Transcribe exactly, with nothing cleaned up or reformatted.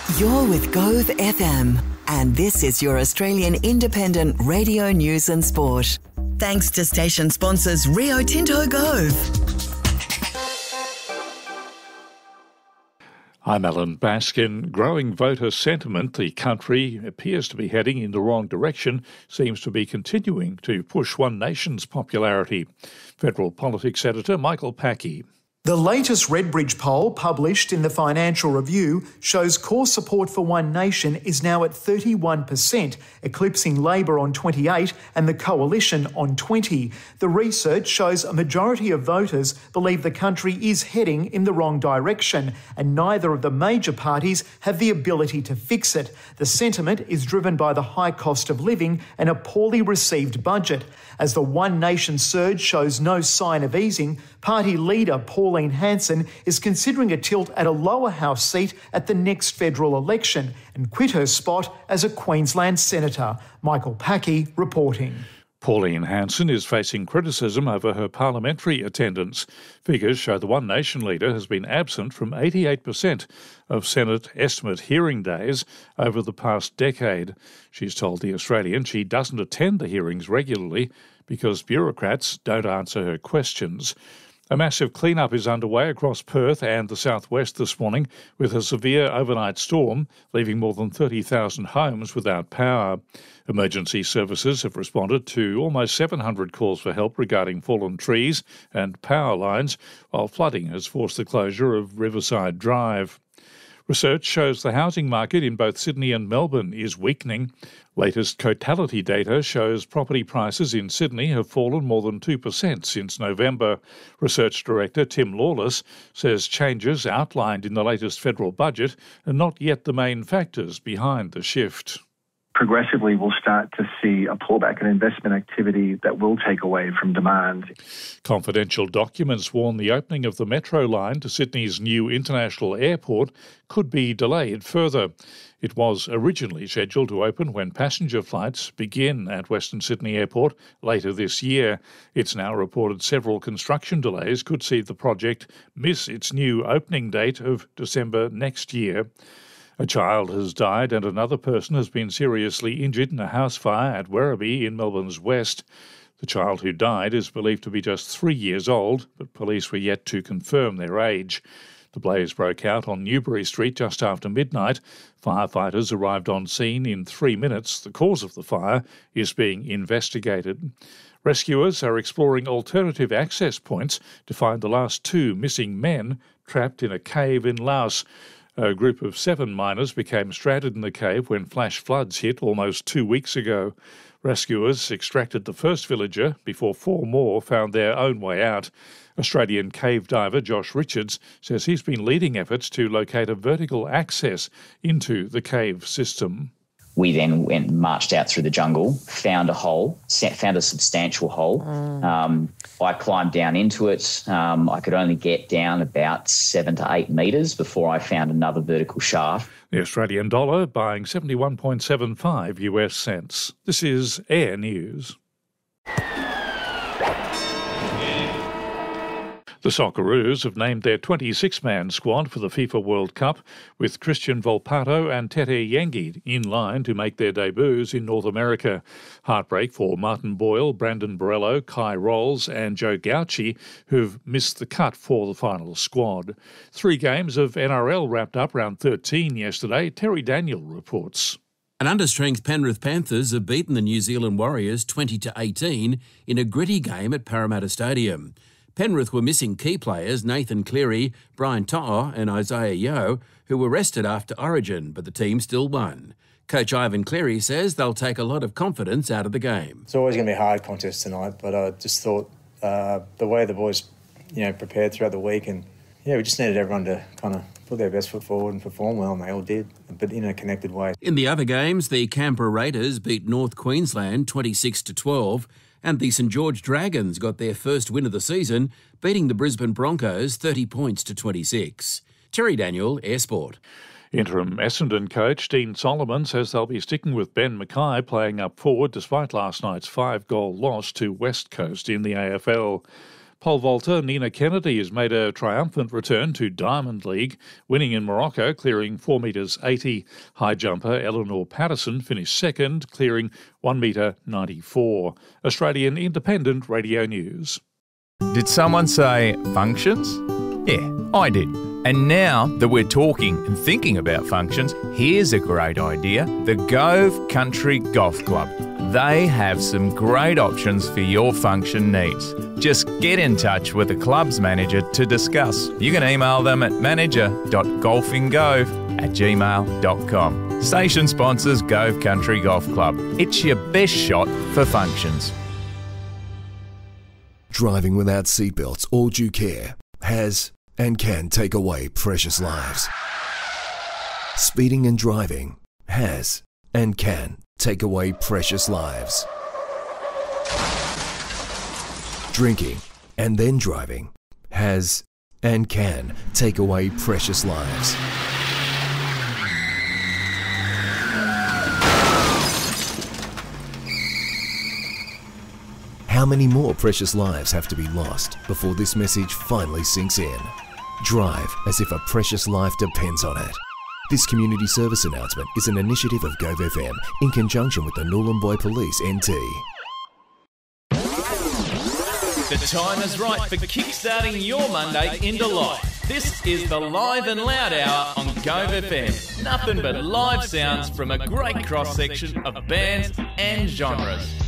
You're with Gove F M, and this is your Australian independent radio news and sport. Thanks to station sponsors Rio Tinto Gove. I'm Alan Baskin. Growing voter sentiment, the country appears to be heading in the wrong direction, seems to be continuing to push One Nation's popularity. Federal politics editor Michael Packey. The latest Redbridge poll, published in the Financial Review, shows core support for One Nation is now at thirty-one percent, eclipsing Labor on twenty-eight and the Coalition on twenty. The research shows a majority of voters believe the country is heading in the wrong direction, and neither of the major parties have the ability to fix it. The sentiment is driven by the high cost of living and a poorly received budget. As the One Nation surge shows no sign of easing, party leader Pauline Hanson is considering a tilt at a lower house seat at the next federal election and quit her spot as a Queensland senator. Michael Packey reporting. Pauline Hanson is facing criticism over her parliamentary attendance. Figures show the One Nation leader has been absent from eighty-eight percent of Senate estimate hearing days over the past decade. She's told The Australian she doesn't attend the hearings regularly because bureaucrats don't answer her questions. A massive clean-up is underway across Perth and the southwest this morning with a severe overnight storm, leaving more than thirty thousand homes without power. Emergency services have responded to almost seven hundred calls for help regarding fallen trees and power lines, while flooding has forced the closure of Riverside Drive. Research shows the housing market in both Sydney and Melbourne is weakening. Latest Cotality data shows property prices in Sydney have fallen more than two percent since November. Research Director Tim Lawless says changes outlined in the latest federal budget are not yet the main factors behind the shift. Progressively, we'll start to see a pullback in investment activity that will take away from demand. Confidential documents warn the opening of the Metro line to Sydney's new international airport could be delayed further. It was originally scheduled to open when passenger flights begin at Western Sydney Airport later this year. It's now reported several construction delays could see the project miss its new opening date of December next year. A child has died and another person has been seriously injured in a house fire at Werribee in Melbourne's west. The child who died is believed to be just three years old, but police were yet to confirm their age. The blaze broke out on Newbury Street just after midnight. Firefighters arrived on scene in three minutes. The cause of the fire is being investigated. Rescuers are exploring alternative access points to find the last two missing men trapped in a cave in Laos. A group of seven miners became stranded in the cave when flash floods hit almost two weeks ago. Rescuers extracted the first villager before four more found their own way out. Australian cave diver Josh Richards says he's been leading efforts to locate a vertical access into the cave system. We then went and marched out through the jungle, found a hole, found a substantial hole. Mm. Um, I climbed down into it. Um, I could only get down about seven to eight metres before I found another vertical shaft. The Australian dollar buying seventy-one point seven five U S cents. This is Air News. The Socceroos have named their twenty-six man squad for the FIFA World Cup, with Christian Volpato and Tete Yengi in line to make their debuts in North America. Heartbreak for Martin Boyle, Brandon Borello, Kai Rolls and Joe Gauci, who've missed the cut for the final squad. Three games of N R L wrapped up round thirteen yesterday. Terry Daniel reports. An understrength Penrith Panthers have beaten the New Zealand Warriors twenty to eighteen in a gritty game at Parramatta Stadium. Penrith were missing key players Nathan Cleary, Brian To'o and Isaiah Yeo, who were rested after Origin, but the team still won. Coach Ivan Cleary says they'll take a lot of confidence out of the game. It's always going to be a hard contest tonight, but I just thought uh, the way the boys, you know, prepared throughout the week, and yeah, we just needed everyone to kind of put their best foot forward and perform well, and they all did, but in a connected way. In the other games, the Canberra Raiders beat North Queensland twenty-six to twelve, and the St George Dragons got their first win of the season, beating the Brisbane Broncos thirty points to twenty-six. Terry Daniel, Air Sport. Interim Essendon coach Dean Solomon says they'll be sticking with Ben Mackay playing up forward despite last night's five-goal loss to West Coast in the A F L. Pole vaulter Nina Kennedy has made a triumphant return to Diamond League, winning in Morocco, clearing four metres eighty. High jumper Eleanor Patterson finished second, clearing one metre ninety-four. Australian Independent Radio News. Did someone say functions? Yeah, I did. And now that we're talking and thinking about functions, here's a great idea. The Gove Country Golf Club. They have some great options for your function needs. Just get in touch with the club's manager to discuss. You can email them at manager dot golfingove at gmail dot com. Station sponsors Gove Country Golf Club. It's your best shot for functions. Driving without seatbelts or due care has and can take away precious lives. Speeding and driving has and can take away precious lives. Drinking and then driving has and can take away precious lives. How many more precious lives have to be lost before this message finally sinks in? Drive as if a precious life depends on it. This community service announcement is an initiative of Gove F M in conjunction with the Nhulunbuy Police N T. The time is right for kickstarting your Monday into life. This is the Live and Loud Hour on Gove F M. Nothing but live sounds from a great cross-section of bands and genres.